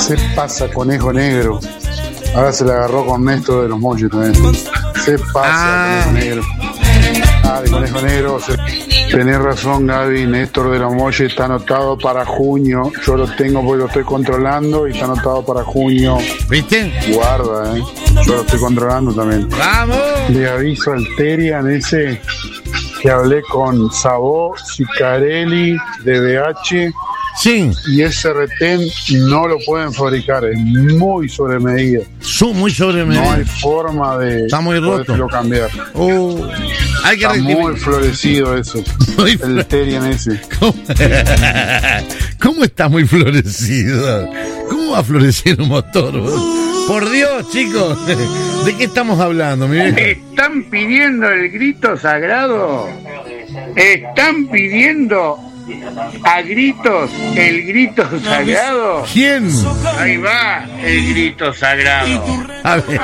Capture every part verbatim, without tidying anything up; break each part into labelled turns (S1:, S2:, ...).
S1: Se pasa, conejo negro. Ahora se le agarró con Néstor de los Molles también. Se pasa, ah. conejo negro. Ah, de conejo negro. Se... Tenés razón, Gaby. Néstor de los Molles está anotado para junio. Yo lo tengo porque lo estoy controlando y está anotado para junio.
S2: ¿Viste?
S1: Guarda, eh. Yo lo estoy controlando también.
S2: ¡Vamos!
S1: Le aviso al Terian ese que hablé con Sabó, Sicarelli, D B H.
S2: Sí.
S1: Y ese retén no lo pueden fabricar, es muy sobre medida.
S2: Son muy sobre medida.
S1: No hay forma de
S2: Está muy roto.
S1: cambiar.
S2: Oh, hay que
S1: Está
S2: recibir.
S1: muy florecido eso. Muy el flor... Terian ese.
S2: ¿Cómo? ¿Cómo está muy florecido? ¿Cómo va a florecer un motor? Por Dios, chicos. ¿De qué estamos hablando, mi vieja?
S3: ¿Están pidiendo el grito sagrado? ¿Están pidiendo a gritos el grito sagrado?
S2: ¿Quién?
S3: Ahí va el grito sagrado.
S2: A ver.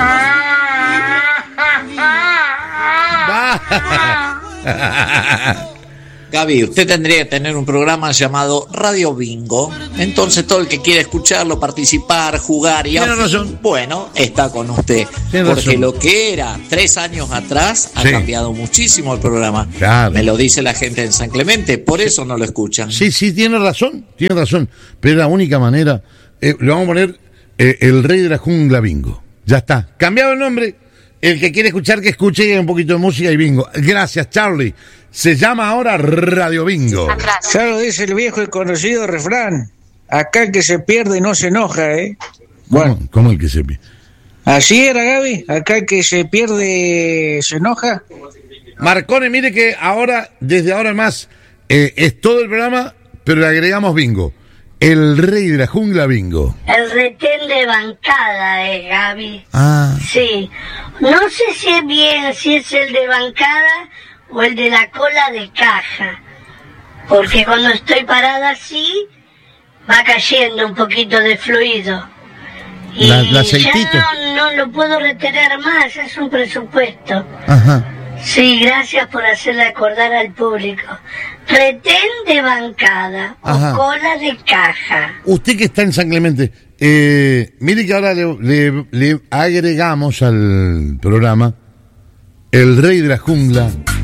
S4: Gaby, usted tendría que tener un programa llamado Radio Bingo. Entonces todo el que quiera escucharlo, participar, jugar y
S2: Tiene
S4: al fin,
S2: razón.
S4: bueno, está con usted.
S2: Tiene
S4: Porque
S2: razón.
S4: lo que era tres años atrás ha
S2: Sí.
S4: cambiado muchísimo el programa.
S2: Claro.
S4: Me lo dice la gente en San Clemente, por eso no lo escuchan.
S2: Sí, sí, tiene razón, tiene razón. Pero la única manera, eh, le vamos a poner eh, el rey de la jungla bingo. Ya está. Cambiado el nombre. El que quiere escuchar, que escuche, y un poquito de música y bingo. Gracias, Charlie. Se llama ahora Radio Bingo.
S5: Ya lo dice el viejo y conocido refrán. Acá el que se pierde no se enoja, ¿eh? Bueno.
S2: ¿Cómo, cómo el que se pierde?
S5: Así era, Gaby. Acá el que se pierde se enoja.
S2: Marcone, mire que ahora, desde ahora en más, eh, es todo el programa, pero le agregamos bingo. El rey de la jungla bingo.
S6: El retén de bancada, eh, Gaby.
S2: Ah.
S6: Sí. No sé si es bien, si es el de bancada o el de la cola de caja. Porque cuando estoy parada así, va cayendo un poquito de fluido. Y
S2: La- el aceitito.
S6: ya no, no lo puedo retener más, es un presupuesto.
S2: Ajá.
S6: Sí, gracias por hacerle acordar al público. Retén de bancada
S2: Ajá.
S6: o cola de caja.
S2: Usted que está en San Clemente, eh, mire que ahora le, le- le agregamos al programa el rey de la jungla